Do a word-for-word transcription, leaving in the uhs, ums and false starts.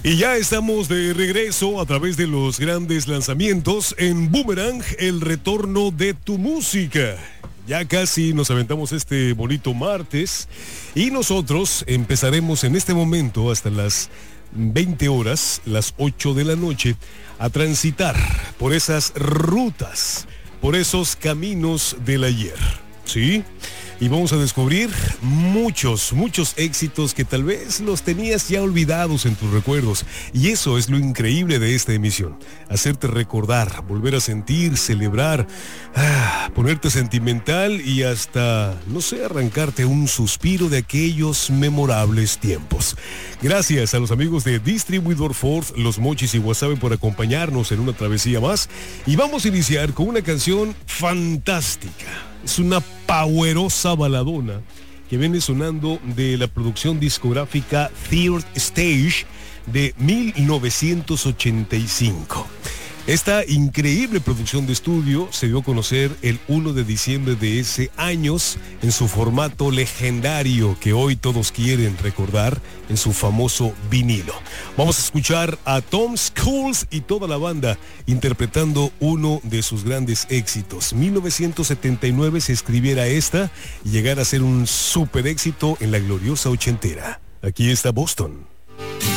Y ya estamos de regreso a través de los grandes lanzamientos en Boomerang, el retorno de tu música. Ya casi nos aventamos este bonito martes y nosotros empezaremos en este momento hasta las veinte horas, las ocho de la noche, a transitar por esas rutas, por esos caminos del ayer, ¿sí? Y vamos a descubrir muchos, muchos éxitos que tal vez los tenías ya olvidados en tus recuerdos. Y eso es lo increíble de esta emisión. Hacerte recordar, volver a sentir, celebrar, ah, ponerte sentimental y hasta, no sé, arrancarte un suspiro de aquellos memorables tiempos. Gracias a los amigos de Distribuidor Ford, Los Mochis y Wasabi por acompañarnos en una travesía más. Y vamos a iniciar con una canción fantástica. Es una powerosa baladona que viene sonando de la producción discográfica Third Stage de mil novecientos ochenta y cinco. Esta increíble producción de estudio se dio a conocer el primero de diciembre de ese año en su formato legendario que hoy todos quieren recordar en su famoso vinilo. Vamos a escuchar a Tom Scholz y toda la banda interpretando uno de sus grandes éxitos. mil novecientos setenta y nueve se escribiera esta y llegara a ser un super éxito en la gloriosa ochentera. Aquí está Boston.